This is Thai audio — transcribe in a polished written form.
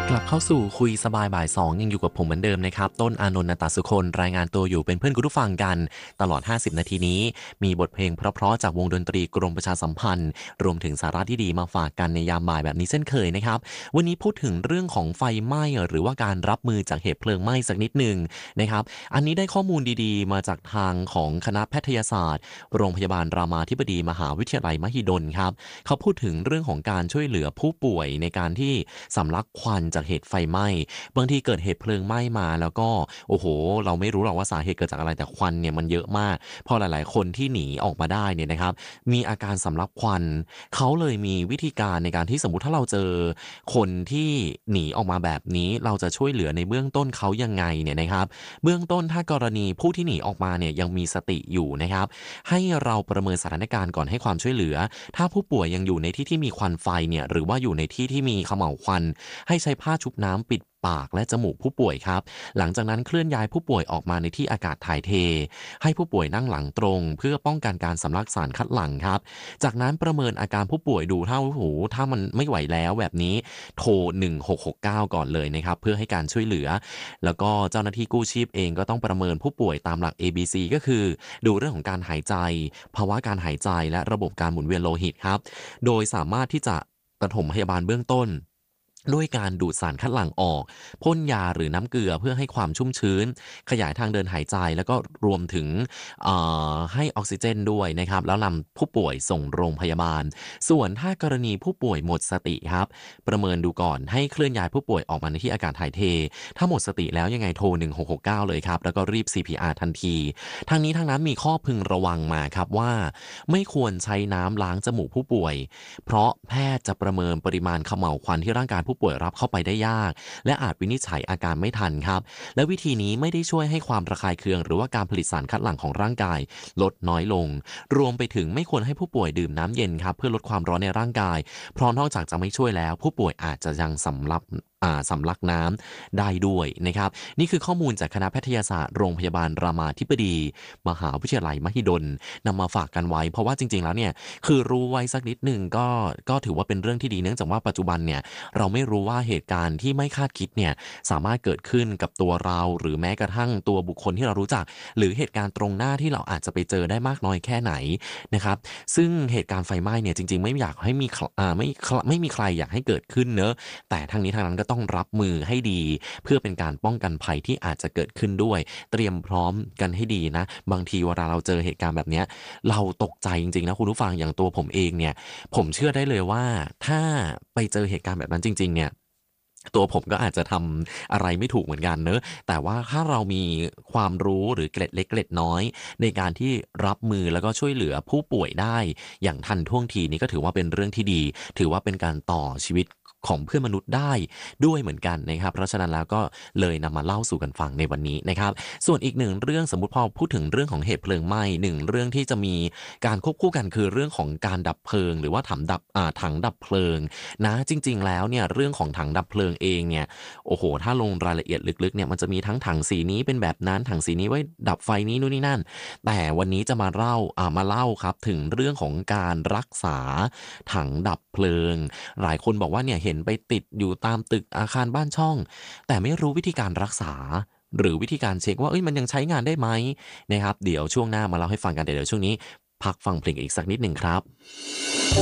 กลับเข้าสู่คุยสบายบ่าย2ยังอยู่กับผมเหมือนเดิมนะครับต้นอานนท์ นตสุคนรายงานตัวอยู่เป็นเพื่อนคุณผู้ฟังกันตลอด50นาทีนี้มีบทเพลงเพราะๆจากวงดนตรีกรมประชาสัมพันธ์รวมถึงสาระที่ดีมาฝากกันในยามบ่ายแบบนี้เช่นเคยนะครับวันนี้พูดถึงเรื่องของไฟไหม้หรือว่าการรับมือจากเหตุเพลิงไหม้สักนิดหนึ่งนะครับอันนี้ได้ข้อมูลดีๆมาจากทางของคณะแพทยศาสตร์โรงพยาบาลรามาธิบดีมหาวิทยาลัยมหิดลครับเขาพูดถึงเรื่องของการช่วยเหลือผู้ป่วยในการที่สำลักควันจากเหตุไฟไหม้ บางทีเกิดเหตุเพลิงไหม้มาแล้วก็โอ้โหเราไม่รู้หรอกว่าสาเหตุเกิดจากอะไรแต่ควันเนี่ยมันเยอะมากพอหลายๆคนที่หนีออกมาได้เนี่ยนะครับมีอาการสำลักควันเขาเลยมีวิธีการในการที่สมมุติถ้าเราเจอคนที่หนีออกมาแบบนี้เราจะช่วยเหลือในเบื้องต้นเขายังไงเนี่ยนะครับเบื้องต้นถ้ากรณีผู้ที่หนีออกมาเนี่ยยังมีสติอยู่นะครับให้เราประเมินสถานการณ์ก่อนให้ความช่วยเหลือถ้าผู้ป่วยยังอยู่ในที่ที่มีควันไฟเนี่ยหรือว่าอยู่ในที่ที่มีเขม่าวควันให้ใช้ผ้าชุบน้ำปิดปากและจมูกผู้ป่วยครับหลังจากนั้นเคลื่อนย้ายผู้ป่วยออกมาในที่อากาศถ่ายเทให้ผู้ป่วยนั่งหลังตรงเพื่อป้องกันการสำลักสารคัดหลั่งครับจากนั้นประเมินอาการผู้ป่วยดูถ้ามันไม่ไหวแล้วแบบนี้โทร1669ก่อนเลยนะครับเพื่อให้การช่วยเหลือแล้วก็เจ้าหน้าที่กู้ชีพเองก็ต้องประเมินผู้ป่วยตามหลัก ABC ก็คือดูเรื่องของการหายใจภาวะการหายใจและระบบการหมุนเวียนโลหิตครับโดยสามารถที่จะปฐมพยาบาลเบื้องต้นด้วยการดูดสารคัดหลั่งออกพ่นยาหรือน้ำเกลือเพื่อให้ความชุ่มชื้นขยายทางเดินหายใจแล้วก็รวมถึงให้ออกซิเจนด้วยนะครับแล้วนำผู้ป่วยส่งโรงพยาบาลส่วนถ้ากรณีผู้ป่วยหมดสติครับประเมินดูก่อนให้เคลื่อนย้ายผู้ป่วยออกมาในที่อากาศถ่ายเทถ้าหมดสติแล้วยังไงโทร1669เลยครับแล้วก็รีบ CPR ทันทีทางนี้ทางนั้นมีข้อพึงระวังมาครับว่าไม่ควรใช้น้ำล้างจมูกผู้ป่วยเพราะแพทย์จะประเมินปริมาณเขม่าวควันที่ร่างกายผู้ป่วยรับเข้าไปได้ยากและอาจวินิจฉัยอาการไม่ทันครับและวิธีนี้ไม่ได้ช่วยให้ความระคายเคืองหรือว่าการผลิตสารคัดหลั่งของร่างกายลดน้อยลงรวมไปถึงไม่ควรให้ผู้ป่วยดื่มน้ำเย็นครับเพื่อลดความร้อนในร่างกายเพราะนอกจากจะไม่ช่วยแล้วผู้ป่วยอาจจะยังสำลักน้ำได้ด้วยนะครับนี่คือข้อมูลจากคณะแพทยศาสตร์โรงพยาบาลรามาธิบดีมหาวิทยาลัยมหิดลนำมาฝากกันไว้เพราะว่าจริงๆแล้วเนี่ยคือรู้ไว้สักนิดหนึ่งก็ถือว่าเป็นเรื่องที่ดีเนื่องจากว่าปัจจุบันเนี่ยเราไม่รู้ว่าเหตุการณ์ที่ไม่คาดคิดเนี่ยสามารถเกิดขึ้นกับตัวเราหรือแม้กระทั่งตัวบุคคลที่เรารู้จักหรือเหตุการณ์ตรงหน้าที่เราอาจจะไปเจอได้มากน้อยแค่ไหนนะครับซึ่งเหตุการณ์ไฟไหม้เนี่ยจริงๆไม่อยากให้มีไม่มีใครอยากให้เกิดขึ้นเนอะแต่ทั้งนี้ทั้งนั้นก็ต้องรับมือให้ดีเพื่อเป็นการป้องกันภัยที่อาจจะเกิดขึ้นด้วยเตรียมพร้อมกันให้ดีนะบางทีเวลาเราเจอเหตุการณ์แบบเนี้ยเราตกใจจริงๆนะคุณผู้ฟังอย่างตัวผมเองเนี่ยผมเชื่อได้เลยว่าถ้าไปเจอเหตุการณ์แบบนั้นจริงๆเนี่ยตัวผมก็อาจจะทำอะไรไม่ถูกเหมือนกันเนอะแต่ว่าถ้าเรามีความรู้หรือเกร็ดเล็กเกร็ดน้อยในการที่รับมือแล้วก็ช่วยเหลือผู้ป่วยได้อย่างทันท่วงทีนี้ก็ถือว่าเป็นเรื่องที่ดีถือว่าเป็นการต่อชีวิตของเพื่อนมนุษย์ได้ด้วยเหมือนกันนะครับเพราะฉะนั้นแล้วก็เลยนำมาเล่าสู่กันฟังในวันนี้นะครับส่วนอีกหนึ่งเรื่องสมมุติพอพูดถึงเรื่องของเหตุเพลิงไหม้หนึ่งเรื่องที่จะมีการควบคู่กันคือเรื่องของการดับเพลิงหรือว่าถังดับเพลิงนะจริงๆแล้วเนี่ยเรื่องของถังดับเพลิงเองเนี่ยโอ้โหถ้าลงรายละเอียดลึกๆเนี่ยมันจะมีทั้งถังสีนี้เป็นแบบนั้นถังสีนี้ไว้ดับไฟนี้นู่นนี่นั่นแต่วันนี้จะมาเล่าครับถึงเรื่องของการรักษาถังดับเพลิงหลายคนบอกว่าเนี่ยเห็นไปติดอยู่ตามตึกอาคารบ้านช่องแต่ไม่รู้วิธีการรักษาหรือวิธีการเช็คว่ามันยังใช้งานได้ไหมนะครับเดี๋ยวช่วงหน้ามาเล่าให้ฟังกันเดี๋ยวช่วงนี้พักฟังเพลงอีกสักนิดหนึ่งครับ